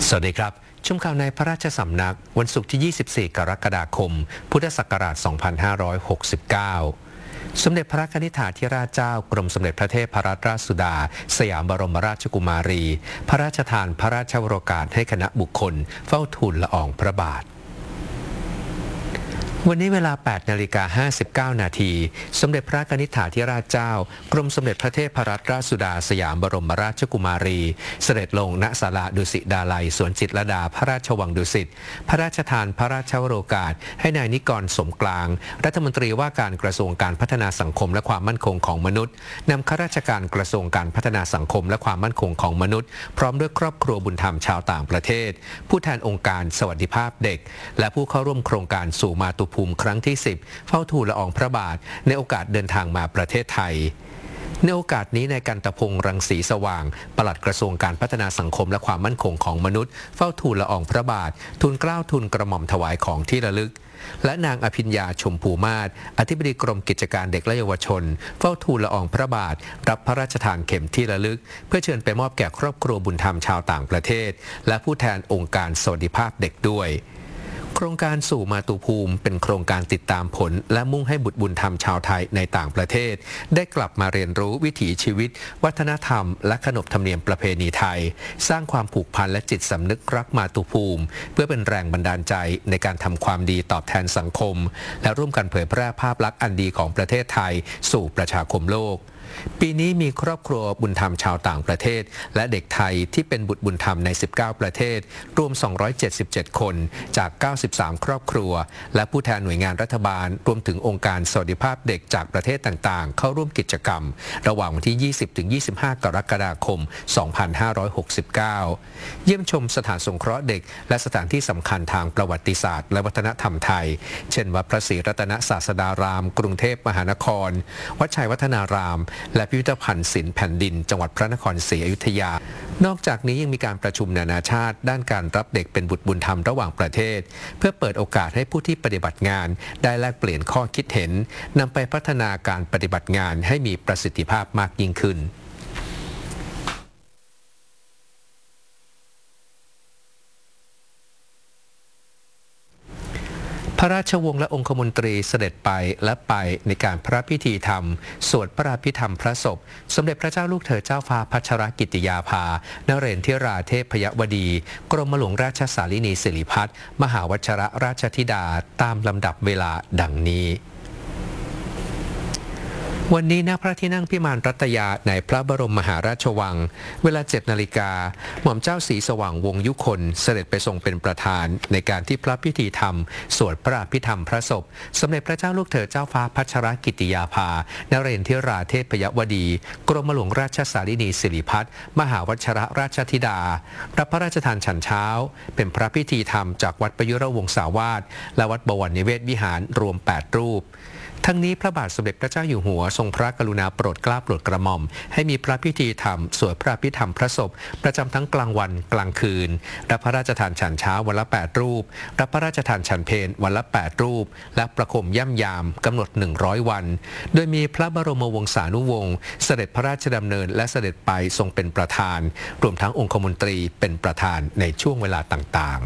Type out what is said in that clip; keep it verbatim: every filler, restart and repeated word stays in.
สวัสดีครับชมข่าวในพระราชสำนักวันศุกร์ที่ ยี่สิบสี่ กรกฎาคม พุทธศักราช สองพันห้าร้อยหกสิบเก้า สมเด็จพระนิธิธิราชเจ้ากรมสมเด็จพระเทพรัตนราชสุดาสยามบรมราชกุมารีพระราชทานพระราชวโรกาสให้คณะบุคคลเฝ้าทูลละอองพระบาทวันนี้เวลา แปดนาฬิกาห้าสิบเก้า นาทีสมเด็จพระนิธิธิราชเจ้ากรมสมเด็จพระเทพรัตนราชสุดาสยามบรมราชกุมารีเสด็จลงณศาลาดุสิตดาลัยสวนจิตรลดาพระราชวังดุสิตพระราชทานพระราชวโรกาสให้นายนิกรสมกลางรัฐมนตรีว่าการกระทรวงการพัฒนาสังคมและความมั่นคงของมนุษย์นำข้าราชการกระทรวงการพัฒนาสังคมและความมั่นคงของมนุษย์พร้อมด้วยครอบครัวบุญธรรมชาวต่างประเทศผู้แทนองค์การสวัสดิภาพเด็กและผู้เข้าร่วมโครงการสู่มาตุภูมิครั้งที่สิบเฝ้าทูลละอองพระบาทในโอกาสเดินทางมาประเทศไทยในโอกาสนี้นายกันตพงษ์รังสีสว่างปลัดกระทรวงการพัฒนาสังคมและความมั่นคงของมนุษย์เฝ้าทูลละอองพระบาททูลเกล้าทูลกระหม่อมถวายของที่ระลึกและนางอภิญญาชมพูมาศอธิบดีกรมกิจการเด็กและเยาวชนเฝ้าทูลละอองพระบาทรับพระราชทานเข็มที่ระลึกเพื่อเชิญไปมอบแก่ครอบครัวบุญธรรมชาวต่างประเทศและผู้แทนองค์การสวัสดิภาพเด็กด้วยโครงการสู่มาตุภูมิเป็นโครงการติดตามผลและมุ่งให้บุตรบุญธรรมชาวไทยในต่างประเทศได้กลับมาเรียนรู้วิถีชีวิตวัฒนธรรมและขนบธรรมเนียมประเพณีไทยสร้างความผูกพันและจิตสำนึกรักมาตุภูมิเพื่อเป็นแรงบันดาลใจในการทำความดีตอบแทนสังคมและร่วมกันเผยแพร่ภาพลักษณ์อันดีของประเทศไทยสู่ประชาคมโลกปีนี้มีครอบครัวบุญธรรมชาวต่างประเทศและเด็กไทยที่เป็นบุตรบุญธรรมในสิบเก้าประเทศรวมสองร้อยเจ็ดสิบเจ็ดคนจากเก้าสิบสามครอบครัวและผู้แทนหน่วยงานรัฐบาลรวมถึงองค์การสวัสดิภาพเด็กจากประเทศต่างๆเข้าร่วมกิจกรรมระหว่างวันที่ ยี่สิบถึงยี่สิบห้า กรกฎาคม สองพันห้าร้อยหกสิบเก้า เยี่ยมชมสถานสงเคราะห์เด็กและสถานที่สำคัญทางประวัติศาสตร์และวัฒนธรรมไทยเช่นวัดพระศรีรัตนศาสดารามกรุงเทพมหานครวัดชัยวัฒนารามและพิพิธภัณฑ์ศิลป์แผ่นดินจังหวัดพระนครศรีอยุธยานอกจากนี้ยังมีการประชุมนานาชาติด้านการรับเด็กเป็นบุตรบุญธรรมระหว่างประเทศเพื่อเปิดโอกาสให้ผู้ที่ปฏิบัติงานได้แลกเปลี่ยนข้อคิดเห็นนำไปพัฒนาการปฏิบัติงานให้มีประสิทธิภาพมากยิ่งขึ้นพระราชวงศ์และองคมนตรีเสด็จไปและไปในการพระพิธีธรรมสวดพระอภิธรรมพระศพสมเด็จพระเจ้าลูกเธอเจ้าฟ้าพัชรกิติยาภานเรศทิราเทพยวดีกรมหลวงราชสารินีสิริพัฒน์มหาวชรราชธิดาตามลำดับเวลาดังนี้วันนี้ณพระที่นั่งพิมานรัตยาในพระบรมมหาราชวังเวลา เจ็ดนาฬิกาหม่อมเจ้าศรีสว่างวงศ์ยุคนเสด็จไปทรงเป็นประธานในการที่พระพิธีธรรมสวดพระอภิธรรมพระศพสมเด็จพระเจ้าลูกเธอเจ้าฟ้าพัชรกิติยาภานเรศทิราเทพยวดีกรมหลวงราชสารินีสิริพัฒน์มหาวชรราชธิดารับพระราชทานฉันเช้าเป็นพระพิธีธรรมจากวัดประยุรวงศาวาสและวัดบวรนิเวศวิหารรวมแปดรูปทั้งนี้พระบาทสมเด็จพระเจ้าอยู่หัวทรงพระกรุณาโปรดเกล้าโปรดกระหม่อมให้มีพระพิธีธรรมสวดพระอภิธรรมพระศพประจำทั้งกลางวันกลางคืนรับพระราชทานฉันเช้าวันละแปดรูปรับพระราชทานฉันเพลวันละแปดรูปและประคมย่ำยามกำหนดหนึ่งร้อยวันโดยมีพระบรมวงศานุวงศ์เสด็จพระราชดำเนินและเสด็จไปทรงเป็นประธานรวมทั้งองคมนตรีเป็นประธานในช่วงเวลาต่างๆ